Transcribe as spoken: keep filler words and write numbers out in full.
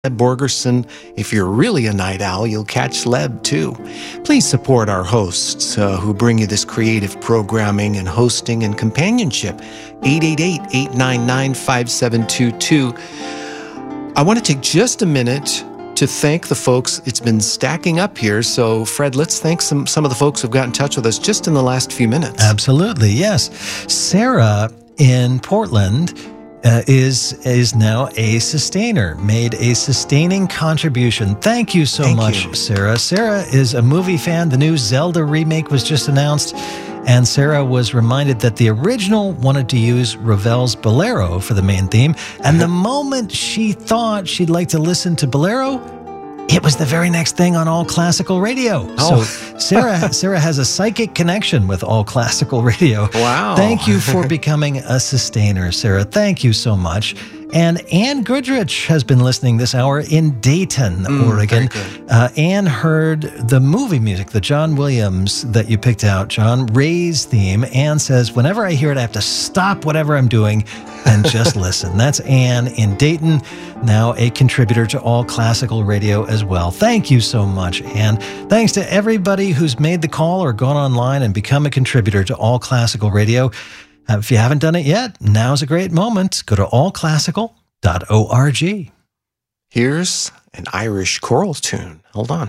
Leb Borgerson. If you're really a night owl, you'll catch Leb too. Please support our hosts uh, who bring you this creative programming and hosting and companionship. eight eight eight, eight nine nine, five seven two two. I want to take just a minute to thank the folks. It's been stacking up here. So, Fred, let's thank some, some of the folks who've got in touch with us just in the last few minutes. Absolutely, yes. Sarah in Portland Uh, is is now a sustainer, made a sustaining contribution. Thank you so Thank much, you. Sarah. Sarah is a movie fan. The new Zelda remake was just announced, and Sarah was reminded that the original wanted to use Ravel's Bolero for the main theme, and the moment she thought she'd like to listen to Bolero, it was the very next thing on All Classical Radio. Oh. So Sarah Sarah has a psychic connection with All Classical Radio. Wow. Thank you for becoming a sustainer, Sarah. Thank you so much. And Ann Goodrich has been listening this hour in Dayton, Mm, Oregon. very good. Uh, Ann heard the movie music, the John Williams that you picked out, John, Ray's theme. Ann says, whenever I hear it, I have to stop whatever I'm doing and just listen. That's Ann in Dayton, now a contributor to All Classical Radio as well. Thank you so much, Ann. Thanks to everybody who's made the call or gone online and become a contributor to All Classical Radio. Uh, if you haven't done it yet, now's a great moment. Go to all classical dot org. Here's an Irish choral tune. Hold on.